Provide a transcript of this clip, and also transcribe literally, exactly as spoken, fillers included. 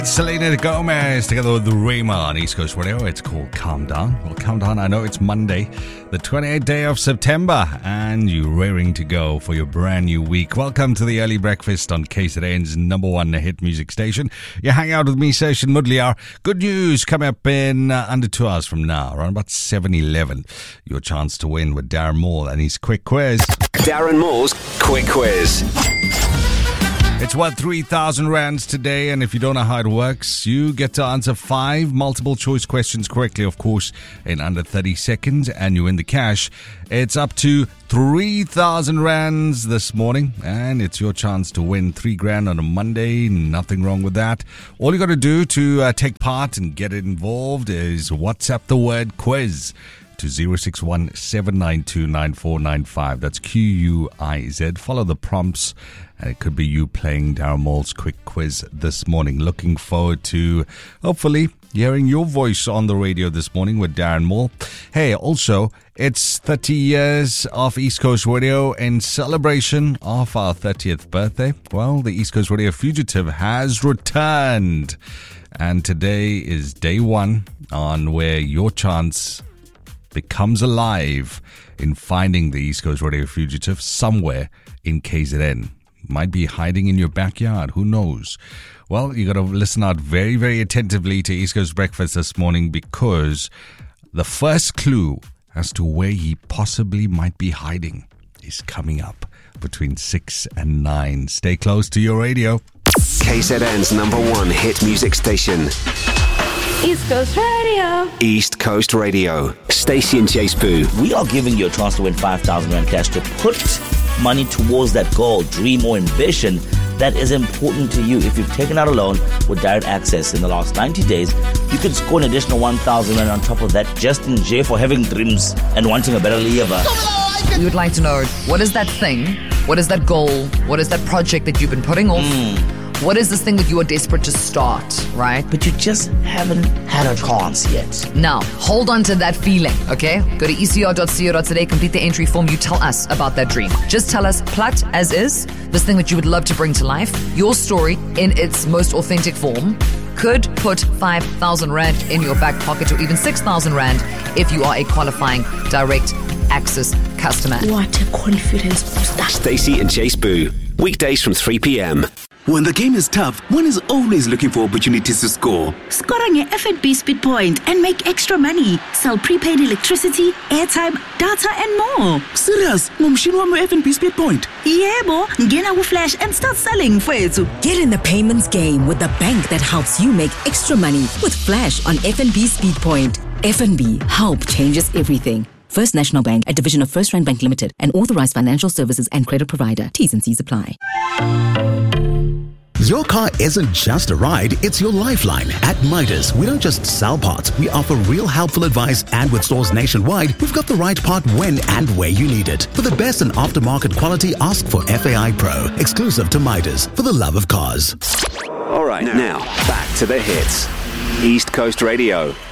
Selena Gomez together with Rayma on East Coast Radio. It's called Calm Down. Well, calm down. I know it's Monday, the twenty-eighth day of September, and you're raring to go for your brand new week. Welcome to the Early Breakfast on K Z N's number one hit music station. You hang out with me, Session Mudliar. Good news coming up in uh, under two hours from now, around about seven eleven. Your chance to win with Darren Moore and his quick quiz. Darren Moore's quick quiz. It's worth three thousand rands today, and if you don't know how it works, you get to answer five multiple choice questions correctly, of course, in under thirty seconds, and you win the cash. It's up to three thousand rands this morning, and it's your chance to win three grand on a Monday. Nothing wrong with that. All you got to do to uh, take part and get involved is WhatsApp the word quiz to zero six one seven nine two nine four nine five. That's Q U I Z. Follow the prompts, and it could be you playing Darren Moore's quick quiz this morning. Looking forward to, hopefully, hearing your voice on the radio this morning with Darren Moore. Hey, also, it's thirty years of East Coast Radio in celebration of our thirtieth birthday. Well, the East Coast Radio Fugitive has returned, and today is day one on where your chance becomes alive in finding the East Coast Radio Fugitive somewhere in K Z N. Might be hiding in your backyard. Who knows? Well, you got to listen out very, very attentively to East Coast Breakfast this morning, because the first clue as to where he possibly might be hiding is coming up between six and nine. Stay close to your radio. K Z N's number one hit music station. East Coast Radio. East Coast Radio. Stacey and Chase Boo. We are giving you a chance to win five thousand rand cash to put money towards that goal, dream, or ambition that is important to you. If you've taken out a loan with Direct Access in the last ninety days, you can score an additional one thousand rand on top of that just in jail for having dreams and wanting a better life. We would like to know, what is that thing? What is that goal? What is that project that you've been putting off? Mm. What is this thing that you are desperate to start, right? But you just haven't had a chance yet. Now, hold on to that feeling, okay? Go to e c r dot co dot za, complete the entry form. You tell us about that dream. Just tell us, plat as is, this thing that you would love to bring to life. Your story in its most authentic form could put five thousand rand in your back pocket, or even six thousand rand if you are a qualifying Direct Access customer. What a confidence booster. Stacey and Chase Boo. Weekdays from three p.m. When the game is tough, one is always looking for opportunities to score. Score on your F N B Speed Point and make extra money. Sell prepaid electricity, airtime, data and more. Serious? Ngumshini wami F N B Speed Point. Yebo, ngena ku-Flash and start selling fethu. Get in the payments game with the bank that helps you make extra money with Flash on F N B Speed Point. F N B, help changes everything. First National Bank, a division of First Rand Bank Limited, an authorized financial services and credit provider. T's and C's apply. Your car isn't just a ride, it's your lifeline. At Midas, we don't just sell parts, we offer real helpful advice, and with stores nationwide, we've got the right part when and where you need it. For the best in aftermarket quality, ask for F A I Pro, exclusive to Midas, for the love of cars. All right, now, back to the hits. East Coast Radio.